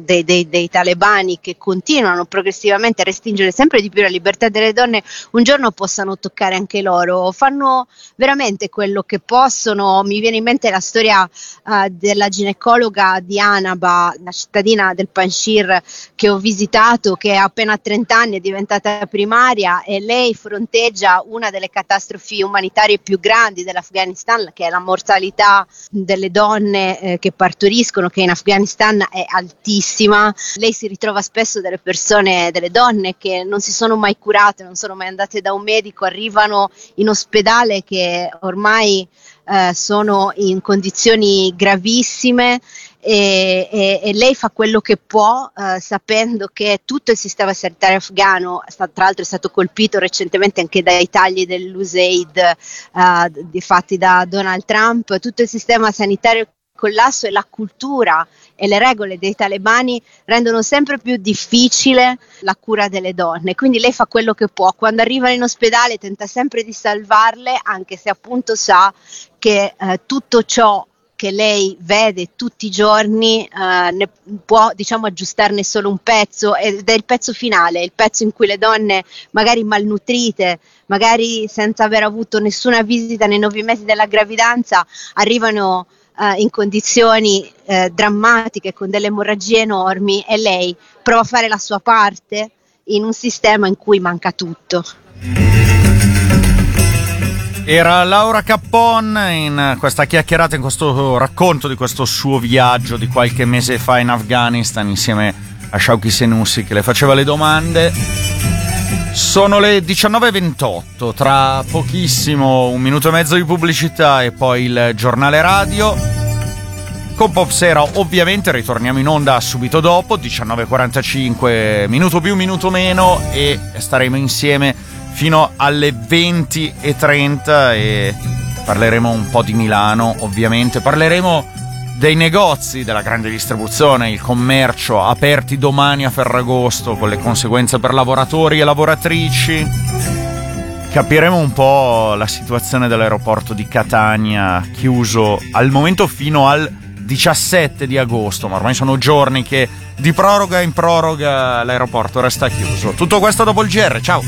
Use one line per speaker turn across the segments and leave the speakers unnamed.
dei talebani, che continuano progressivamente a restringere sempre di più la libertà delle donne, un giorno possano toccare anche loro. Fanno veramente quello che possono. Mi viene in mente la storia della ginecologa di Annaba, la cittadina del Panjshir che ho visitato, che ha appena 30 anni, è diventata primaria, e lei fronteggia una delle catastrofi umanitarie più grandi dell'Afghanistan, che è la mortalità delle donne che partoriscono, che in Afghanistan è altissima. Lei si ritrova spesso delle donne che non si sono mai curate, non sono mai andate da un medico, arrivano in ospedale che ormai sono in condizioni gravissime, e lei fa quello che può, sapendo che tutto il sistema sanitario afghano, tra l'altro è stato colpito recentemente anche dai tagli dell'USAID fatti da Donald Trump, tutto il sistema sanitario collasso, e la cultura e le regole dei talebani rendono sempre più difficile la cura delle donne. Quindi lei fa quello che può, quando arrivano in ospedale tenta sempre di salvarle, anche se appunto sa che tutto ciò che lei vede tutti i giorni ne può, diciamo, aggiustarne solo un pezzo, ed è il pezzo finale, il pezzo in cui le donne, magari malnutrite, magari senza aver avuto nessuna visita nei 9 mesi della gravidanza, arrivano in condizioni drammatiche, con delle emorragie enormi, e lei prova a fare la sua parte in un sistema in cui manca tutto.
Era Laura Cappon in questa chiacchierata, in questo racconto di questo suo viaggio di qualche mese fa in Afghanistan, insieme a Shauki Senussi che le faceva le domande. Sono le 19:28, tra pochissimo 1 minuto e mezzo di pubblicità e poi il giornale radio. Con Popsera ovviamente ritorniamo in onda subito dopo, 19:45, minuto più, minuto meno, e staremo insieme fino alle 20:30 e parleremo un po' di Milano, ovviamente. Parleremo dei negozi della grande distribuzione, il commercio, aperti domani a Ferragosto, con le conseguenze per lavoratori e lavoratrici. Capiremo un po' la situazione dell'aeroporto di Catania, chiuso al momento fino al 17 di agosto, ma ormai sono giorni che di proroga in proroga l'aeroporto resta chiuso. Tutto questo dopo il GR, ciao!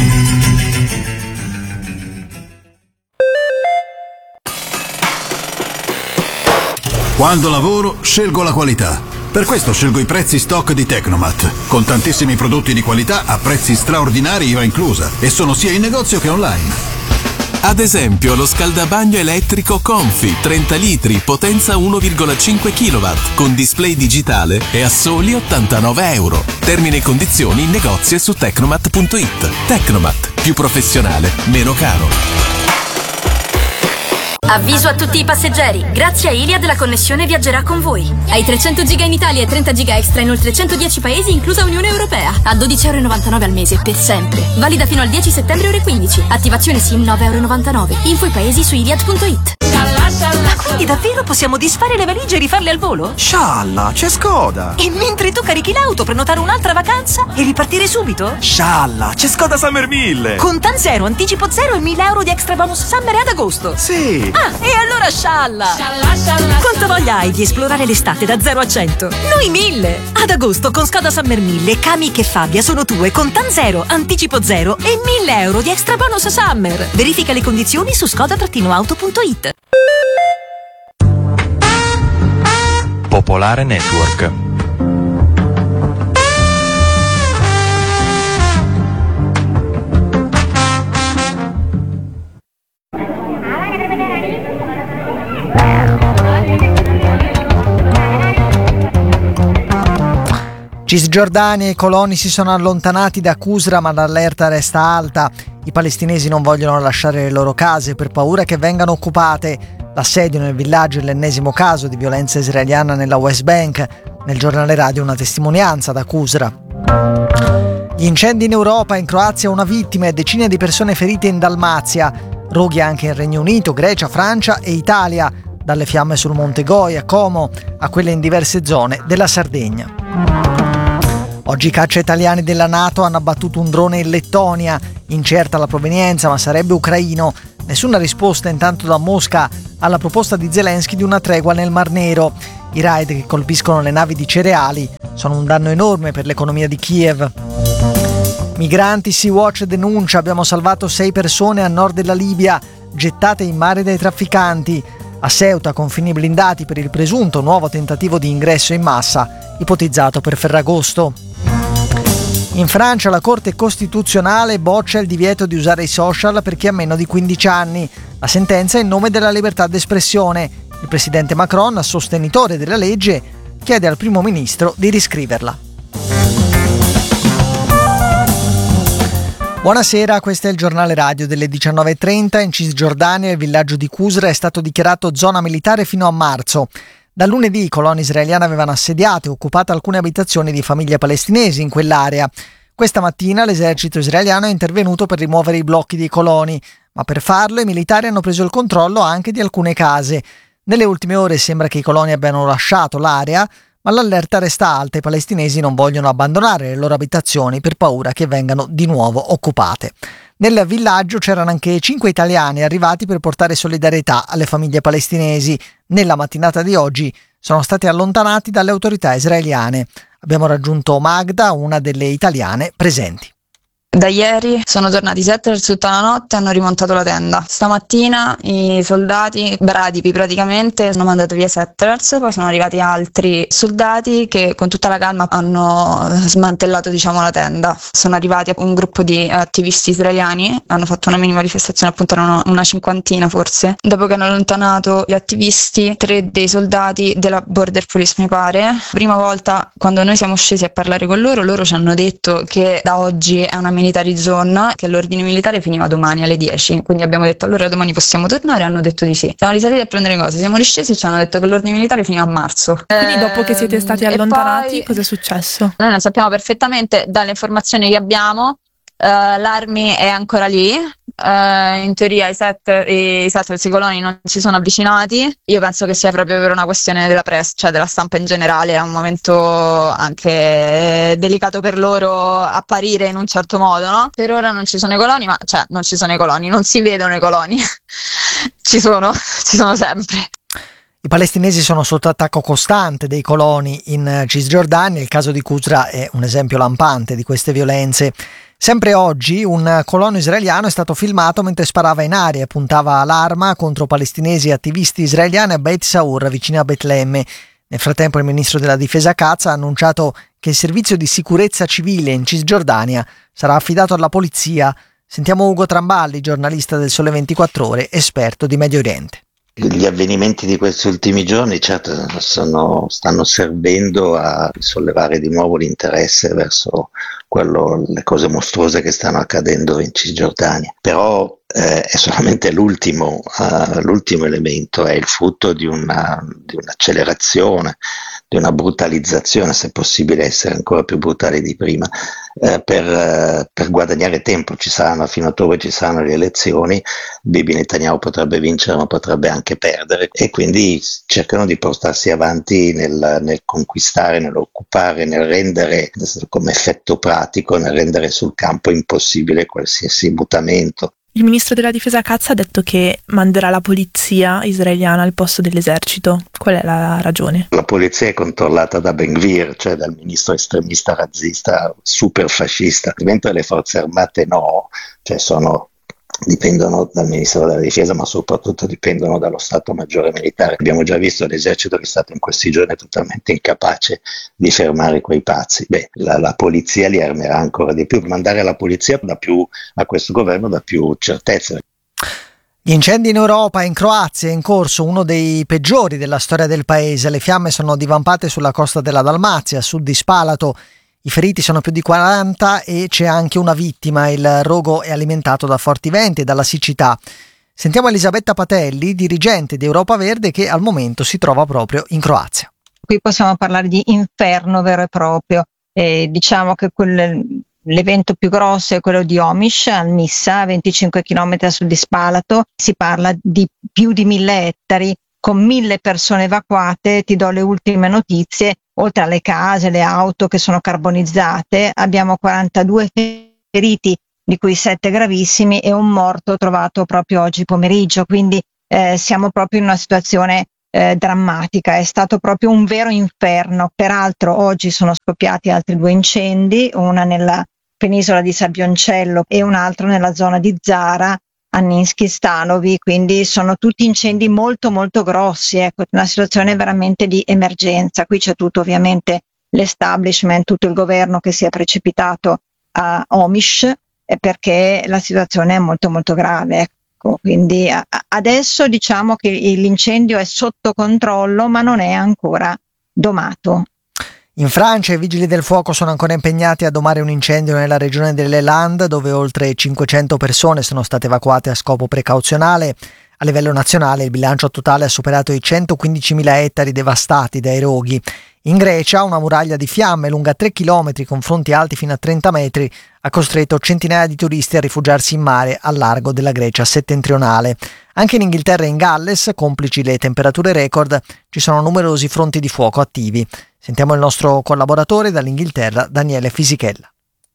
Quando lavoro, scelgo la qualità. Per questo scelgo i prezzi stock di Tecnomat, con tantissimi prodotti di qualità a prezzi straordinari, IVA inclusa, e sono sia in negozio che online.
Ad esempio lo scaldabagno elettrico Confi 30 litri, potenza 1,5 kW, con display digitale, è a soli €89. Termini e condizioni in negozio e su tecnomat.it. Tecnomat, più professionale, meno caro.
Avviso a tutti i passeggeri, grazie a Iliad la connessione viaggerà con voi. Hai 300 giga in Italia e 30 giga extra in oltre 110 paesi, inclusa Unione Europea, a €12,99 al mese per sempre. Valida fino al 10 settembre ore 15. Attivazione SIM €9,99. Info i paesi su iliad.it.
Ma quindi davvero possiamo disfare le valigie e rifarle al volo?
Scialla, c'è Skoda!
E mentre tu carichi l'auto, prenotare un'altra vacanza e ripartire subito?
Scialla, c'è Skoda Summer 1000!
Con TAN zero, anticipo zero e €1.000 di extra bonus summer ad agosto!
Sì!
Ah, e allora scialla! Quanta voglia hai di esplorare l'estate da 0 a 100? Noi 1000! Ad agosto con Skoda Summer 1000, Kamiq e Fabia sono tue con TAN zero, anticipo zero e €1.000 di extra bonus summer! Verifica le condizioni su skoda-auto.it.
Popolare Network.
Cisgiordania e i coloni si sono allontanati da Qusra, ma l'allerta resta alta. I palestinesi non vogliono lasciare le loro case per paura che vengano occupate. L'assedio nel villaggio è l'ennesimo caso di violenza israeliana nella West Bank. Nel giornale radio una testimonianza da Qusra. Gli incendi in Europa, in Croazia una vittima e decine di persone ferite in Dalmazia. Roghi anche in Regno Unito, Grecia, Francia e Italia, dalle fiamme sul Monte Goi a Como a quelle in diverse zone della Sardegna. Oggi i caccia italiani della NATO hanno abbattuto un drone in Lettonia, incerta la provenienza ma sarebbe ucraino. Nessuna risposta intanto da Mosca alla proposta di Zelensky di una tregua nel Mar Nero. I raid che colpiscono le navi di cereali sono un danno enorme per l'economia di Kiev. Migranti, Sea-Watch denuncia: abbiamo salvato 6 persone a nord della Libia, gettate in mare dai trafficanti. A Ceuta, confini blindati per il presunto nuovo tentativo di ingresso in massa, ipotizzato per Ferragosto. In Francia la Corte Costituzionale boccia il divieto di usare i social per chi ha meno di 15 anni. La sentenza è in nome della libertà d'espressione. Il presidente Macron, sostenitore della legge, chiede al primo ministro di riscriverla. Buonasera, questo è il giornale radio delle 19.30. In Cisgiordania il villaggio di Qusra è stato dichiarato zona militare fino a marzo. Da lunedì i coloni israeliani avevano assediato e occupato alcune abitazioni di famiglie palestinesi in quell'area. Questa mattina l'esercito israeliano è intervenuto per rimuovere i blocchi dei coloni, ma per farlo i militari hanno preso il controllo anche di alcune case. Nelle ultime ore sembra che i coloni abbiano lasciato l'area, ma l'allerta resta alta e i palestinesi non vogliono abbandonare le loro abitazioni per paura che vengano di nuovo occupate. Nel villaggio c'erano anche 5 italiani arrivati per portare solidarietà alle famiglie palestinesi. Nella mattinata di oggi sono stati allontanati dalle autorità israeliane. Abbiamo raggiunto Magda, una delle italiane presenti.
Da ieri sono tornati 7 per tutta la notte e hanno rimontato la tenda. Stamattina i soldati bradipi praticamente hanno mandato via Settlers, poi sono arrivati altri soldati che con tutta la calma hanno smantellato la tenda. Sono arrivati un gruppo di attivisti israeliani, hanno fatto una mini manifestazione, appunto erano una 50 forse. Dopo che hanno allontanato gli attivisti, 3 dei soldati della Border Police mi pare, prima volta quando noi siamo scesi a parlare con loro ci hanno detto che da oggi è una military zone, che l'ordine militare finiva domani alle 10, quindi abbiamo detto allora domani possiamo tornare, hanno detto di sì. Siamo risaliti a prendere cose, siamo riscesi e ci hanno detto che l'ordine militare finiva a marzo.
Quindi dopo che siete stati allontanati cosa è successo?
Noi lo sappiamo perfettamente dalle informazioni che abbiamo. L'army è ancora lì, in teoria i Settlers, i coloni non si sono avvicinati. Io penso che sia proprio per una questione della press, cioè della stampa in generale. È un momento anche delicato per loro apparire in un certo modo, no? Per ora non ci sono i coloni, non ci sono i coloni, non si vedono i coloni. ci sono sempre.
I palestinesi sono sotto attacco costante dei coloni in Cisgiordania. Il caso di Qusra è un esempio lampante di queste violenze. Sempre oggi un colono israeliano è stato filmato mentre sparava in aria e puntava l'arma contro palestinesi e attivisti israeliani a Beit Saur, vicino a Betlemme. Nel frattempo il ministro della difesa Katz ha annunciato che il servizio di sicurezza civile in Cisgiordania sarà affidato alla polizia. Sentiamo Ugo Tramballi, giornalista del Sole 24 Ore, esperto di Medio Oriente.
Gli avvenimenti di questi ultimi giorni certo stanno servendo a risollevare di nuovo l'interesse verso le cose mostruose che stanno accadendo in Cisgiordania. Però è solamente l'ultimo elemento, è il frutto di un'accelerazione, di una brutalizzazione, se possibile essere ancora più brutali di prima, per guadagnare tempo. Fino a ottobre ci saranno le elezioni, Bibi Netanyahu potrebbe vincere ma potrebbe anche perdere, e quindi cercano di portarsi avanti nel conquistare, nell'occupare, nel rendere come effetto pratico, nel rendere sul campo impossibile qualsiasi mutamento.
Il ministro della difesa Katz ha detto che manderà la polizia israeliana al posto dell'esercito. Qual è la ragione? La
polizia è controllata da Ben Gvir, cioè dal ministro estremista razzista super fascista, mentre le forze armate no, cioè dipendono dal Ministero della Difesa, ma soprattutto dipendono dallo Stato Maggiore Militare. Abbiamo già visto l'esercito che è stato in questi giorni totalmente incapace di fermare quei pazzi. La polizia li armerà ancora di più. Mandare la polizia a questo governo dà più certezza.
Gli incendi in Europa e in Croazia è in corso uno dei peggiori della storia del paese. Le fiamme sono divampate sulla costa della Dalmazia, a sud di Spalato. I feriti sono più di 40 e c'è anche una vittima. Il rogo è alimentato da forti venti e dalla siccità. Sentiamo Elisabetta Patelli, dirigente di Europa Verde, che al momento si trova proprio in Croazia.
Qui possiamo parlare di inferno vero e proprio. Diciamo che l'evento più grosso è quello di Omiš, al Nissa, a 25 km a sud di Spalato. Si parla di più di 1000 ettari, con 1000 persone evacuate. Ti do le ultime notizie. Oltre alle case, le auto che sono carbonizzate, abbiamo 42 feriti, di cui 7 gravissimi, e un morto trovato proprio oggi pomeriggio. Quindi siamo proprio in una situazione drammatica, è stato proprio un vero inferno. Peraltro oggi sono scoppiati altri 2 incendi, una nella penisola di Sabioncello e un altro nella zona di Zara, Anninski, Stanovi, quindi sono tutti incendi molto molto grossi, ecco, una situazione veramente di emergenza. Qui c'è tutto ovviamente l'establishment, tutto il governo che si è precipitato a Omish perché la situazione è molto molto grave. Quindi adesso diciamo che l'incendio è sotto controllo, ma non è ancora domato.
In Francia i vigili del fuoco sono ancora impegnati a domare un incendio nella regione delle Landes, dove oltre 500 persone sono state evacuate a scopo precauzionale. A livello nazionale il bilancio totale ha superato i 115.000 ettari devastati dai roghi. In Grecia una muraglia di fiamme lunga 3 km con fronti alti fino a 30 metri ha costretto centinaia di turisti a rifugiarsi in mare al largo della Grecia settentrionale. Anche in Inghilterra e in Galles, complici le temperature record, ci sono numerosi fronti di fuoco attivi. Sentiamo il nostro collaboratore dall'Inghilterra, Daniele Fisichella.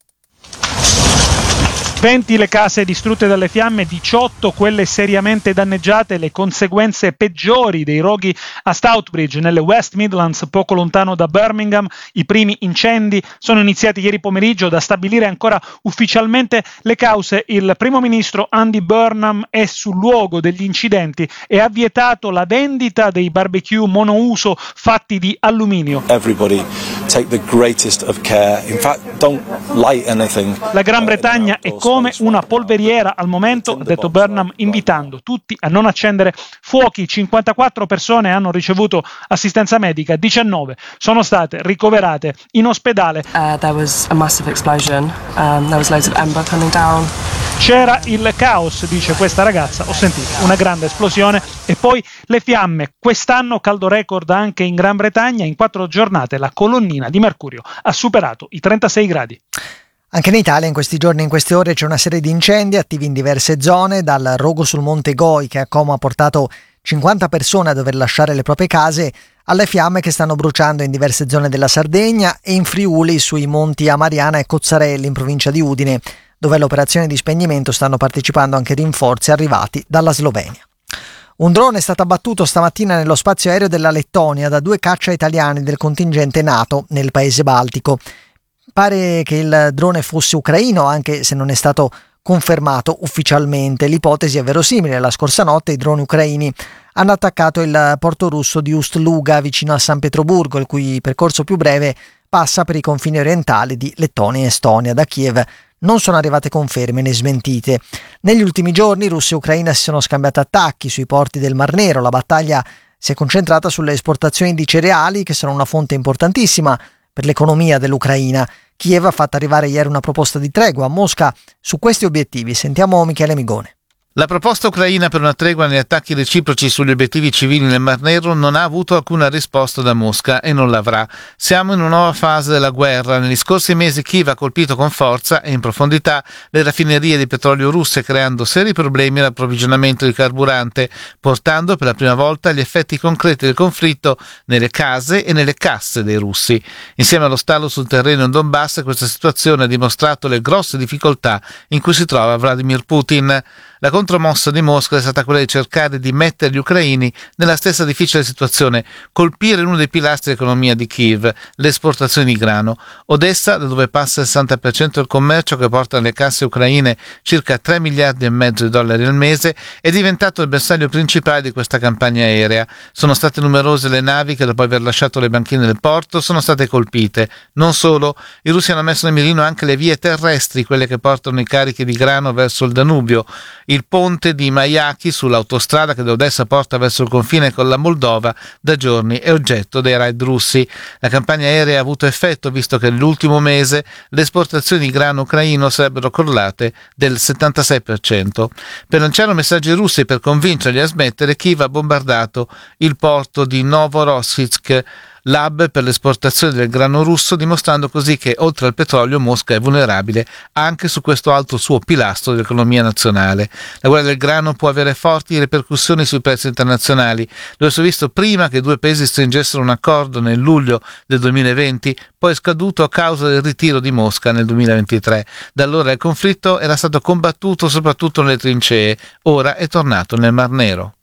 20 le case distrutte dalle fiamme, 18 quelle seriamente danneggiate, le conseguenze peggiori dei roghi a Stoutbridge nelle West Midlands, poco lontano da Birmingham. I primi incendi sono iniziati ieri pomeriggio, da stabilire ancora ufficialmente le cause. Il primo ministro Andy Burnham è sul luogo degli incidenti e ha vietato la vendita dei barbecue monouso fatti di alluminio.
Everybody take the greatest of care. In fact, don't light anything.
La Gran Bretagna è come una polveriera al momento, ha detto Burnham, invitando tutti a non accendere fuochi. 54 persone hanno ricevuto assistenza medica, 19 sono state ricoverate in ospedale.
There was a massive explosion. There was loads of ember coming down.
C'era il caos, dice questa ragazza, ho sentito una grande esplosione e poi le fiamme. Quest'anno caldo record anche in Gran Bretagna, in 4 giornate la colonnina di mercurio ha superato i 36 gradi.
Anche in Italia in questi giorni e in queste ore c'è una serie di incendi attivi in diverse zone, dal rogo sul Monte Goi che a Como ha portato 50 persone a dover lasciare le proprie case, alle fiamme che stanno bruciando in diverse zone della Sardegna e in Friuli sui monti Amariana e Cozzarelli in provincia di Udine, dove all'operazione di spegnimento stanno partecipando anche rinforzi arrivati dalla Slovenia. Un drone è stato abbattuto stamattina nello spazio aereo della Lettonia da 2 caccia italiani del contingente NATO nel paese baltico. Pare che il drone fosse ucraino, anche se non è stato confermato ufficialmente. L'ipotesi è verosimile. La scorsa notte i droni ucraini hanno attaccato il porto russo di Ust-Luga vicino a San Pietroburgo, il cui percorso più breve passa per i confini orientali di Lettonia e Estonia. Da Kiev non sono arrivate conferme né smentite. Negli ultimi giorni Russia e Ucraina si sono scambiate attacchi sui porti del Mar Nero. La battaglia si è concentrata sulle esportazioni di cereali, che sono una fonte importantissima per l'economia dell'Ucraina. Kiev ha fatto arrivare ieri una proposta di tregua a Mosca su questi obiettivi. Sentiamo Michele Migone.
La proposta ucraina per una tregua negli attacchi reciproci sugli obiettivi civili nel Mar Nero non ha avuto alcuna risposta da Mosca e non l'avrà. Siamo in una nuova fase della guerra. Negli scorsi mesi Kiev ha colpito con forza e in profondità le raffinerie di petrolio russe, creando seri problemi all'approvvigionamento di carburante, portando per la prima volta gli effetti concreti del conflitto nelle case e nelle casse dei russi. Insieme allo stallo sul terreno in Donbass, questa situazione ha dimostrato le grosse difficoltà in cui si trova Vladimir Putin. La contromossa di Mosca è stata quella di cercare di mettere gli ucraini nella stessa difficile situazione, colpire uno dei pilastri dell'economia di Kiev, le esportazioni di grano. Odessa, da dove passa il 60% del commercio che porta nelle casse ucraine circa 3 miliardi e mezzo di dollari al mese, è diventato il bersaglio principale di questa campagna aerea. Sono state numerose le navi che, dopo aver lasciato le banchine del porto, sono state colpite. Non solo, i russi hanno messo nel mirino anche le vie terrestri, quelle che portano i carichi di grano verso il Danubio. Il ponte di Mayaki sull'autostrada che da Odessa porta verso il confine con la Moldova da giorni è oggetto dei raid russi. La campagna aerea ha avuto effetto, visto che nell'ultimo mese le esportazioni di grano ucraino sarebbero crollate del 76%. Per lanciare messaggi russi e per convincerli a smettere, Kiev ha bombardato il porto di Novorossiysk, l'hub per l'esportazione del grano russo, dimostrando così che oltre al petrolio Mosca è vulnerabile anche su questo altro suo pilastro dell'economia nazionale. La guerra del grano può avere forti ripercussioni sui prezzi internazionali. Lo si è visto prima che i due paesi stringessero un accordo nel luglio del 2020, poi è scaduto a causa del ritiro di Mosca nel 2023. Da allora il conflitto era stato combattuto soprattutto nelle trincee, ora è tornato nel Mar Nero.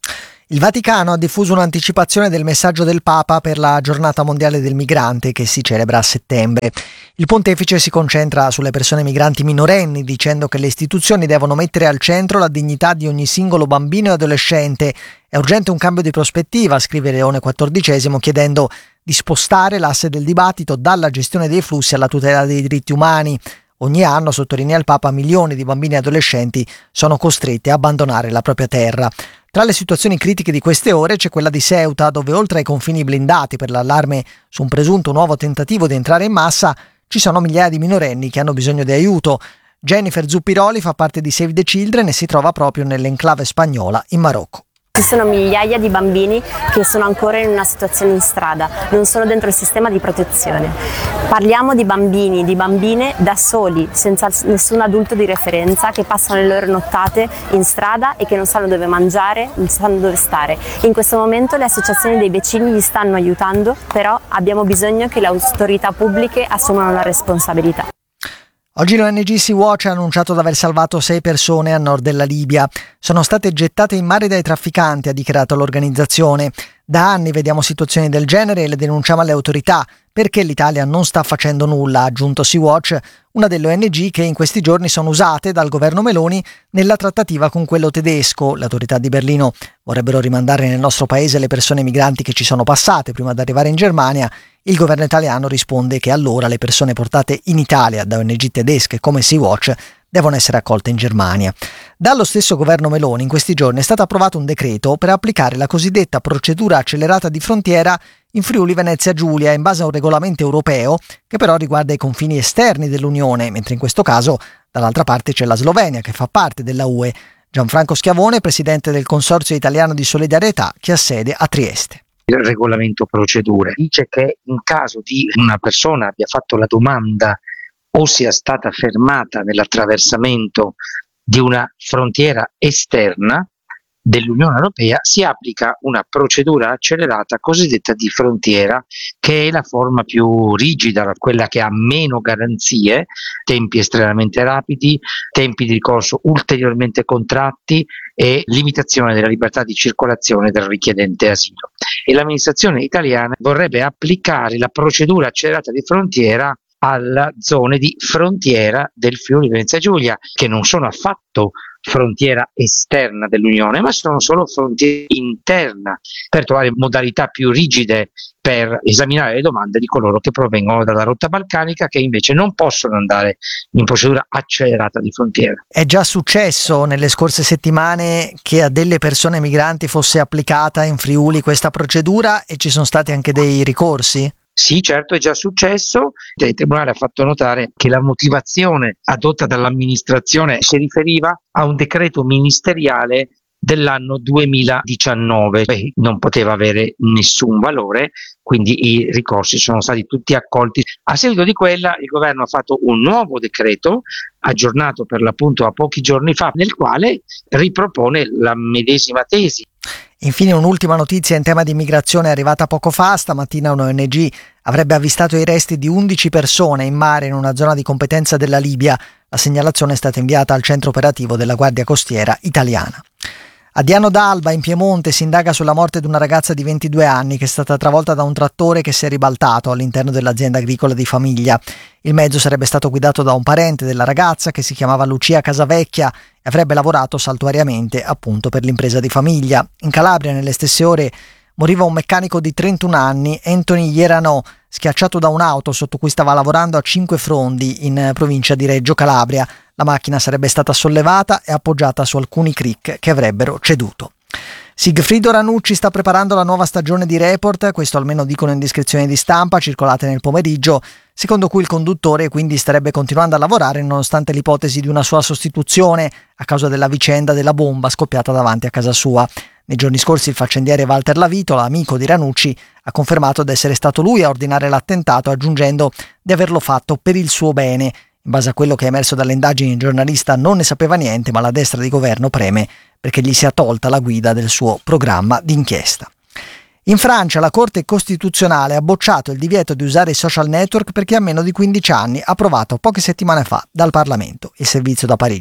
Il Vaticano ha diffuso un'anticipazione del messaggio del Papa per la Giornata Mondiale del Migrante che si celebra a settembre. Il pontefice si concentra sulle persone migranti minorenni, dicendo che le istituzioni devono mettere al centro la dignità di ogni singolo bambino e adolescente. È urgente un cambio di prospettiva, scrive Leone XIV, chiedendo di spostare l'asse del dibattito dalla gestione dei flussi alla tutela dei diritti umani. Ogni anno, sottolinea il Papa, milioni di bambini e adolescenti sono costretti a abbandonare la propria terra. Tra le situazioni critiche di queste ore c'è quella di Ceuta, dove oltre ai confini blindati per l'allarme su un presunto nuovo tentativo di entrare in massa, ci sono migliaia di minorenni che hanno bisogno di aiuto. Jennifer Zuppiroli fa parte di Save the Children e si trova proprio nell'enclave spagnola in Marocco.
Ci sono migliaia di bambini che sono ancora in una situazione in strada, non sono dentro il sistema di protezione. Parliamo di bambini, di bambine da soli, senza nessun adulto di referenza, che passano le loro nottate in strada e che non sanno dove mangiare, non sanno dove stare. In questo momento le associazioni dei vicini li stanno aiutando, però abbiamo bisogno che le autorità pubbliche assumano la responsabilità.
Oggi l'ONG Sea-Watch ha annunciato di aver salvato 6 persone a nord della Libia. Sono state gettate in mare dai trafficanti, ha dichiarato l'organizzazione. Da anni vediamo situazioni del genere e le denunciamo alle autorità. Perché l'Italia non sta facendo nulla, ha aggiunto Sea-Watch, una delle ONG che in questi giorni sono usate dal governo Meloni nella trattativa con quello tedesco. Le autorità di Berlino vorrebbero rimandare nel nostro paese le persone migranti che ci sono passate prima di arrivare in Germania. Il governo italiano risponde che allora le persone portate in Italia da ONG tedesche come Sea-Watch devono essere accolte in Germania. Dallo stesso governo Meloni in questi giorni è stato approvato un decreto per applicare la cosiddetta procedura accelerata di frontiera in Friuli Venezia Giulia in base a un regolamento europeo che però riguarda i confini esterni dell'Unione, mentre in questo caso dall'altra parte c'è la Slovenia che fa parte della UE. Gianfranco Schiavone, presidente del Consorzio Italiano di Solidarietà che ha sede a Trieste.
Il regolamento procedure dice che in caso di una persona abbia fatto la domanda o sia stata fermata nell'attraversamento di una frontiera esterna dell'Unione Europea, si applica una procedura accelerata cosiddetta di frontiera, che è la forma più rigida, quella che ha meno garanzie, tempi estremamente rapidi, tempi di ricorso ulteriormente contratti e limitazione della libertà di circolazione del richiedente asilo. E l'amministrazione italiana vorrebbe applicare la procedura accelerata di frontiera alla zone di frontiera del Friuli Venezia Giulia, che non sono affatto frontiera esterna dell'Unione, ma sono solo frontiera interna, per trovare modalità più rigide per esaminare le domande di coloro che provengono dalla rotta balcanica, che invece non possono andare in procedura accelerata di frontiera.
È già successo nelle scorse settimane che a delle persone migranti fosse applicata in Friuli questa procedura e ci sono stati anche dei ricorsi?
Sì, certo, è già successo. Il Tribunale ha fatto notare che la motivazione adotta dall'amministrazione si riferiva a un decreto ministeriale dell'anno 2019, non poteva avere nessun valore, quindi i ricorsi sono stati tutti accolti. A seguito di quella il governo ha fatto un nuovo decreto, aggiornato per l'appunto a pochi giorni fa, nel quale ripropone la medesima tesi.
Infine un'ultima notizia in tema di immigrazione è arrivata poco fa. Stamattina un'ONG avrebbe avvistato i resti di 11 persone in mare in una zona di competenza della Libia. La segnalazione è stata inviata al centro operativo della Guardia Costiera italiana. A Diano d'Alba, in Piemonte, si indaga sulla morte di una ragazza di 22 anni che è stata travolta da un trattore che si è ribaltato all'interno dell'azienda agricola di famiglia. Il mezzo sarebbe stato guidato da un parente della ragazza che si chiamava Lucia Casavecchia e avrebbe lavorato saltuariamente appunto per l'impresa di famiglia. In Calabria, nelle stesse ore, moriva un meccanico di 31 anni, Anthony Ierano, schiacciato da un'auto sotto cui stava lavorando a Cinquefrondi, in provincia di Reggio Calabria. La macchina sarebbe stata sollevata e appoggiata su alcuni crick che avrebbero ceduto. Sigfrido Ranucci sta preparando la nuova stagione di Report, questo almeno dicono indiscrezioni di stampa circolate nel pomeriggio, secondo cui il conduttore quindi starebbe continuando a lavorare nonostante l'ipotesi di una sua sostituzione a causa della vicenda della bomba scoppiata davanti a casa sua. Nei giorni scorsi il faccendiere Walter Lavitola, amico di Ranucci, ha confermato di essere stato lui a ordinare l'attentato, aggiungendo di averlo fatto per il suo bene. In base a quello che è emerso dalle indagini, il giornalista non ne sapeva niente, ma la destra di governo preme perché gli sia tolta la guida del suo programma d'inchiesta. In Francia la Corte Costituzionale ha bocciato il divieto di usare i social network per chi ha meno di 15 anni, approvato poche settimane fa dal Parlamento. Il servizio da Parigi.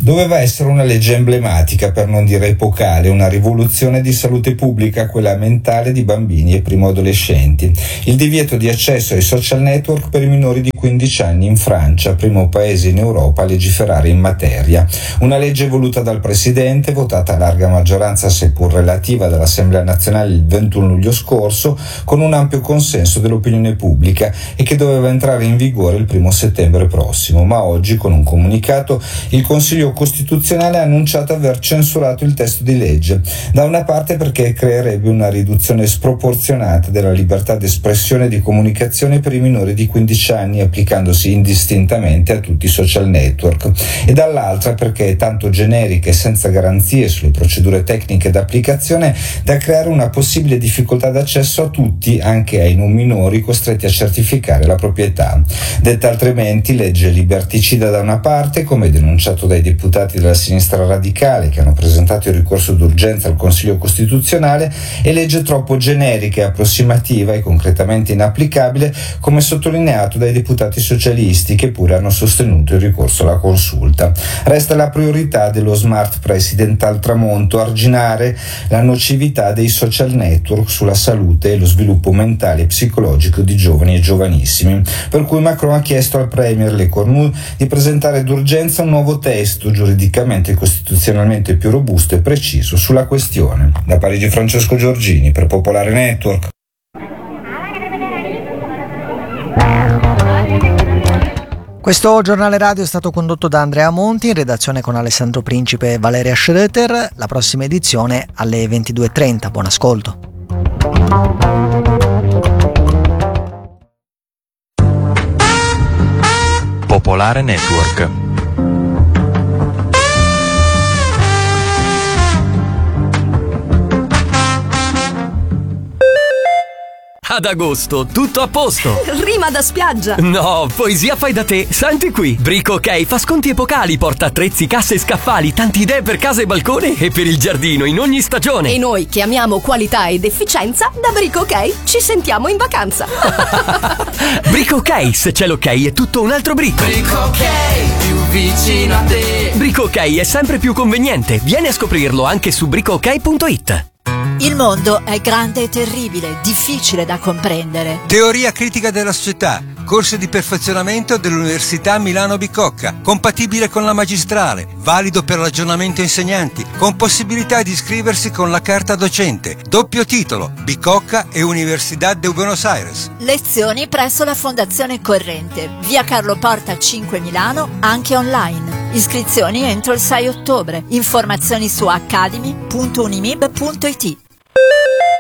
Doveva essere una legge emblematica, per non dire epocale, una rivoluzione di salute pubblica, quella mentale di bambini e primo adolescenti. Il divieto di accesso ai social network per i minori di 15 anni in Francia, primo paese in Europa a legiferare in materia. Una legge voluta dal Presidente, votata a larga maggioranza seppur relativa dall'Assemblea nazionale il 21 luglio scorso, con un ampio consenso dell'opinione pubblica e che doveva entrare in vigore il 1 settembre prossimo, ma oggi con un comunicato il Consiglio Costituzionale ha annunciato aver censurato il testo di legge, da una parte perché creerebbe una riduzione sproporzionata della libertà d'espressione e di comunicazione per i minori di 15 anni applicandosi indistintamente a tutti i social network, e dall'altra perché è tanto generica e senza garanzie sulle procedure tecniche d'applicazione da creare una possibile difficoltà d'accesso a tutti, anche ai non minori costretti a certificare la proprietà. Detta altrimenti, legge liberticida da una parte, come denunciato dai deputati della sinistra radicale che hanno presentato il ricorso d'urgenza al Consiglio Costituzionale, e legge troppo generica e approssimativa e concretamente inapplicabile, come sottolineato dai deputati socialisti che pure hanno sostenuto il ricorso alla consulta. Resta la priorità dello smart president al tramonto: arginare la nocività dei social network sulla salute e lo sviluppo mentale e psicologico di giovani e giovanissimi, per cui Macron ha chiesto al premier Le Cornu di presentare d'urgenza un nuovo testo giuridicamente e costituzionalmente più robusto e preciso sulla questione. Da Parigi Francesco Giorgini per Popolare Network.
Questo giornale radio è stato condotto da Andrea Monti, in redazione con Alessandro Principe e Valeria Schroeter. La prossima edizione alle 22:30. Buon ascolto.
Popolare Network.
Ad agosto, tutto a posto!
Rima da spiaggia!
No, poesia fai da te! Senti qui! Brico OK fa sconti epocali, porta attrezzi, casse e scaffali, tanti idee per casa e balcone e per il giardino in ogni stagione!
E noi, che amiamo qualità ed efficienza, da Brico OK ci sentiamo in vacanza!
Brico OK, se c'è l'ok è tutto un altro brico!
Brico OK, più vicino a te!
Brico OK è sempre più conveniente, vieni a scoprirlo anche su bricook.it.
Il mondo è grande e terribile, difficile da comprendere.
Teoria critica della società, corso di perfezionamento dell'Università Milano Bicocca, compatibile con la magistrale, valido per l'aggiornamento insegnanti, con possibilità di iscriversi con la carta docente, doppio titolo, Bicocca e Universidad de Buenos Aires.
Lezioni presso la Fondazione Corrente, via Carlo Porta 5 Milano, anche online. Iscrizioni entro il 6 ottobre. Informazioni su academy.unimib.it.